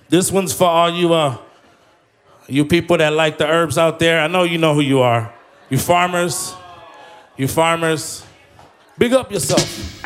This one's for all you people that like the herbs out there. I know you know who you are. You farmers. Big up yourself.